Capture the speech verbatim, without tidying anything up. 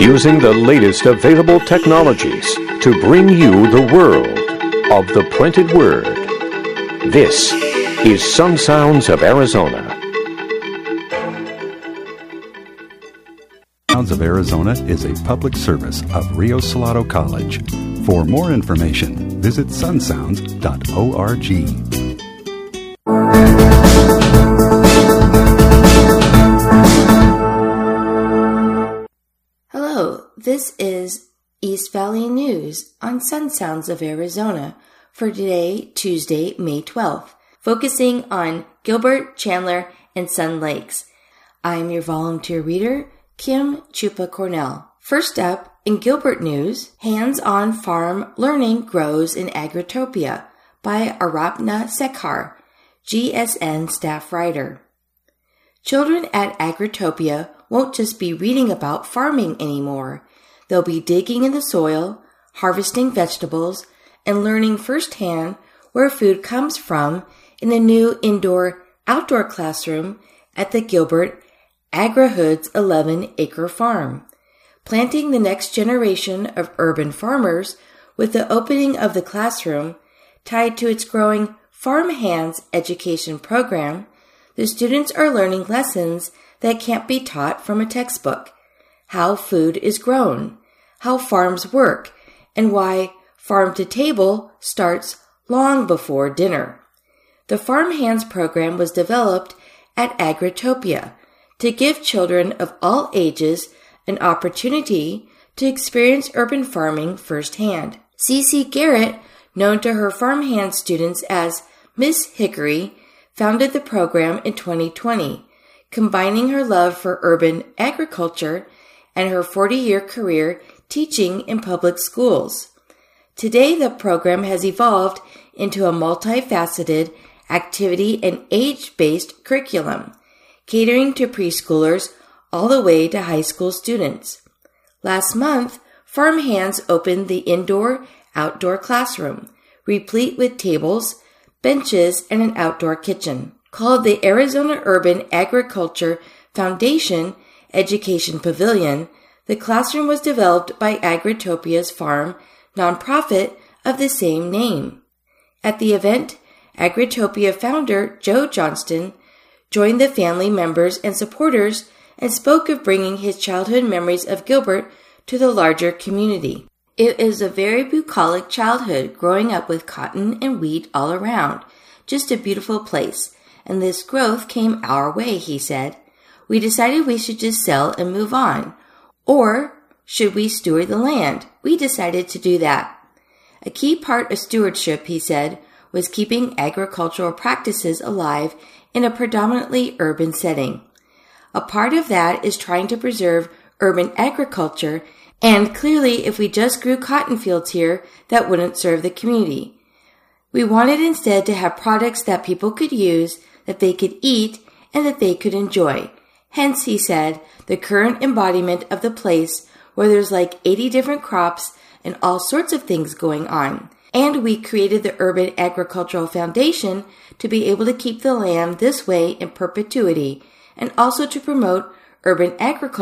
using the latest available technologies to bring you the world of the printed word. This is Sun Sounds of Arizona. Sounds of Arizona is a public service of Rio Salado College. For more information, visit sun sounds dot org. Hello, this is East Valley News on Sun Sounds of Arizona for today, Tuesday, May twelfth, focusing on Gilbert, Chandler, and Sun Lakes. I'm your volunteer reader, Kim Chupa Cornell. First up, in Gilbert News, Hands-on Farm Learning Grows in Agritopia by Arapna Sekhar, G S N staff writer. Children at Agritopia won't just be reading about farming anymore. They'll be digging in the soil, harvesting vegetables, and learning firsthand where food comes from in a new indoor-outdoor classroom at the Gilbert AgriHood's eleven-acre farm. Planting the next generation of urban farmers with the opening of the classroom tied to its growing Farm Hands education program, the students are learning lessons that can't be taught from a textbook: how food is grown, how farms work, and why farm to table starts long before dinner. The Farm Hands program was developed at Agritopia to give children of all ages an opportunity to experience urban farming firsthand. Cece Garrett, known to her Farm Hands students as Miss Hickory, founded the program in twenty twenty, combining her love for urban agriculture and her forty-year career teaching in public schools. Today, the program has evolved into a multifaceted activity and age-based curriculum, catering to preschoolers all the way to high school students. Last month, Farm Hands opened the indoor-outdoor classroom, replete with tables, benches, and an outdoor kitchen. Called the Arizona Urban Agriculture Foundation Education Pavilion, the classroom was developed by Agritopia's farm nonprofit of the same name. At the event, Agritopia founder Joe Johnston joined the family members and supporters and spoke of bringing his childhood memories of Gilbert to the larger community. It is a very bucolic childhood, growing up with cotton and wheat all around. Just a beautiful place. And this growth came our way, he said. We decided we should just sell and move on. Or should we steward the land? We decided to do that. A key part of stewardship, he said, was keeping agricultural practices alive in a predominantly urban setting. A part of that is trying to preserve urban agriculture, and clearly if we just grew cotton fields here, that wouldn't serve the community. We wanted instead to have products that people could use, that they could eat, and that they could enjoy. Hence, he said, the current embodiment of the place where there's like eighty different crops and all sorts of things going on. And we created the Urban Agricultural Foundation to be able to keep the land this way in perpetuity, and also to promote urban agriculture